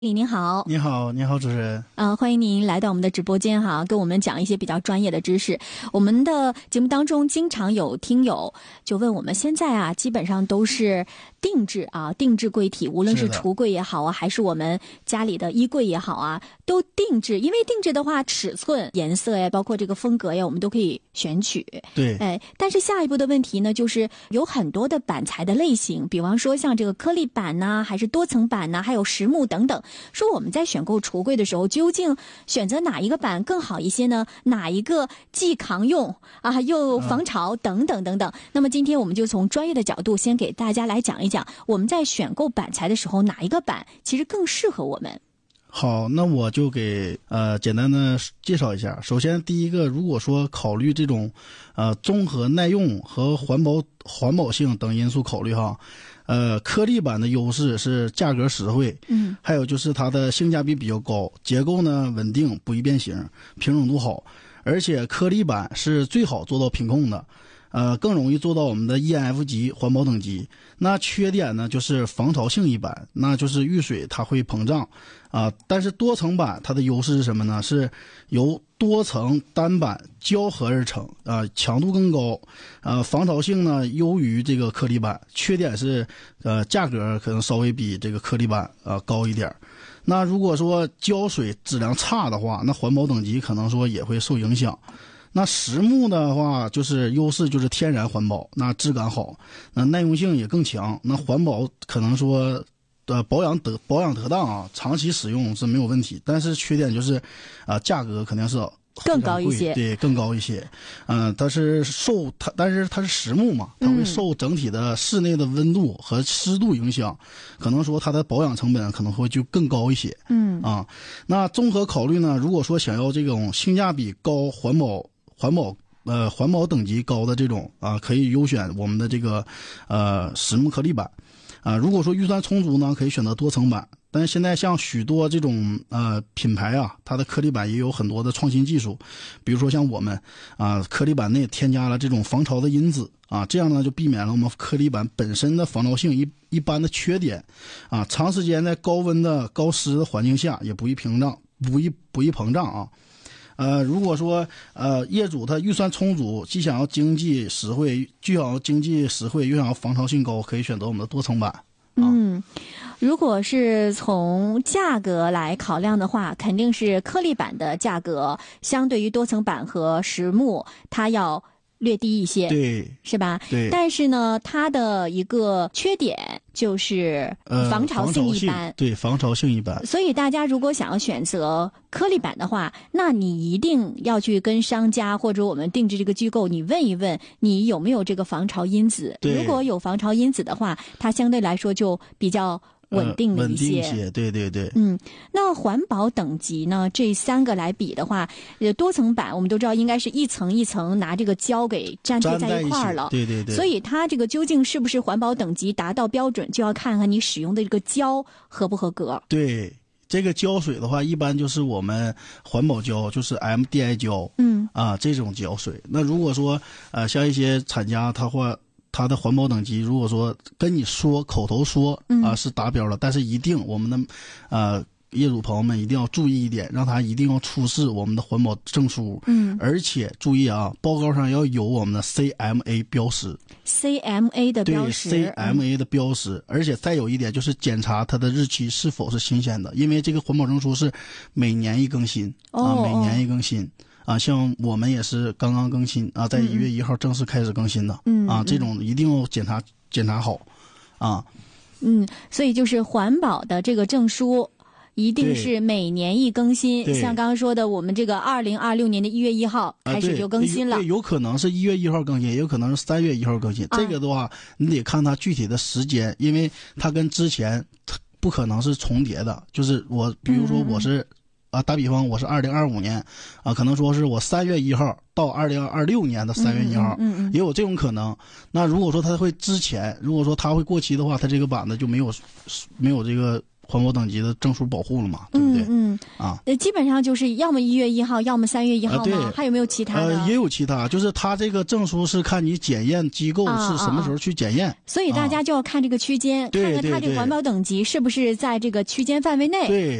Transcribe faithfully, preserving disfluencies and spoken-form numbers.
您好。 你好，你好，主持人。 呃，欢迎您来到我们的直播间哈，跟我们讲一些比较专业的知识。我们的节目当中经常有听友就问我们，现在啊，基本上都是定制啊，定制柜体，无论是橱柜也好啊，还是我们家里的衣柜也好啊，都定制。因为定制的话，尺寸、颜色呀，包括这个风格呀，我们都可以选取。 对， 哎，但是下一步的问题呢，就是有很多的板材的类型，比方说像这个颗粒板呐、啊，还是多层板呐、啊，还有实木等等。说我们在选购橱柜的时候，究竟选择哪一个板更好一些呢？哪一个既抗用啊又防潮等等等等。那么今天我们就从专业的角度，先给大家来讲一讲，我们在选购板材的时候，哪一个板其实更适合我们。 好，那我就给呃简单的介绍一下。首先，第一个，如果说考虑这种呃综合耐用和环保环保性等因素考虑哈，呃，颗粒板的优势是价格实惠， 嗯， 还有就是它的性价比比较高，结构呢稳定，不易变形，平整度好，而且颗粒板是最好做到品控的。呃，更容易做到我们的 E N F 级环保等级。那缺点呢，就是防潮性一般，那就是遇水它会膨胀啊、呃。但是多层板它的优势是什么呢？是由多层单板胶合而成啊、呃，强度更高，呃，防潮性呢优于这个颗粒板。缺点是呃价格可能稍微比这个颗粒板啊、呃、高一点。那如果说胶水质量差的话，那环保等级可能说也会受影响。那实木的话，就是优势就是天然环保，那质感好，那耐用性也更强。那环保可能说，呃，保养得保养得当啊，长期使用是没有问题。但是缺点就是，啊、呃，价格肯定是更高一些， 对，更高一些。嗯、呃，它是受它，但是它是实木嘛，它会受整体的室内的温度和湿度影响，嗯、可能说它的保养成本可能会就更高一些。 嗯啊，那综合考虑呢，如果说想要这种性价比高、环保。环保呃环保等级高的这种啊，可以优选我们的这个呃实木颗粒板啊。如果说预算充足呢，可以选择多层板。但是现在像许多这种呃品牌啊，它的颗粒板也有很多的创新技术，比如说像我们啊，颗粒板内添加了这种防潮的因子啊，这样呢就避免了我们颗粒板本身的防潮性一一般的缺点啊，长时间在高温的高湿的环境下也不易膨胀，不易不易膨胀啊。呃，如果说呃业主他预算充足，既想要经济实惠，既想要经济实惠，又想要防潮性高，可以选择我们的多层板。啊、 嗯，如果是从价格来考量的话，肯定是颗粒板的价格相对于多层板和实木，它要略低一些， 对， 是吧？ 对。 但是呢，它的一个缺点就是防潮性一般， 呃、对，防潮性一般。 所以大家如果想要选择颗粒板的话，那你一定要去跟商家或者我们定制这个机构，你问一问你有没有这个防潮因子。如果有防潮因子的话，它相对来说就比较稳定的一些， 呃、稳定一些，对对对。 嗯，那环保等级呢？这三个来比的话，呃，多层板我们都知道应该是一层一层拿这个胶给粘贴在一块儿了， 对对对。 所以它这个究竟是不是环保等级达到标准，就要看看你使用的这个胶合不合格。 对，这个胶水的话，一般就是我们环保胶，就是 M D I 胶， 嗯啊，这种胶水。那如果说呃，像一些厂家，他会。它的环保等级，如果说跟你说口头说啊、呃、是达标了，但是一定我们的呃业主朋友们一定要注意一点，让他一定要出示我们的环保证书， 嗯， 而且注意啊，报告上要有我们的 C M A 标识 ，C M A 的标识， 对 C M A 的标识、嗯，而且再有一点就是检查它的日期是否是新鲜的，因为这个环保证书是每年一更新、 哦、 啊，每年一更新。啊，像我们也是刚刚更新啊，在一月一号正式开始更新的， 嗯啊，这种一定要检查检查好，啊， 嗯，所以就是环保的这个证书一定是每年一更新，像刚刚说的，我们这个二零二六年的一月一号开始就更新了， 啊、对，有可能是一月一号更新，也有可能是三月一号更新、啊，这个的话你得看它具体的时间，因为它跟之前不可能是重叠的，就是我比如说我是。嗯啊，打比方，我是二零二五年，啊，可能说是我三月一号到二零二六年的三月一号， 嗯 嗯, 嗯， 也有这种可能。那如果说它会之前，如果说它会过期的话，它这个板子就没有没有这个环保等级的证书保护了嘛，对不对？ 嗯嗯啊， 呃，基本上就是要么一月一号，要么三月一号吗？ 啊对还有没有其他的？ 呃，也有其他，就是它这个证书是看你检验机构是什么时候去检验， 所以大家就要看这个区间， 对看看它这个对对环保等级是不是在这个区间范围内。 对。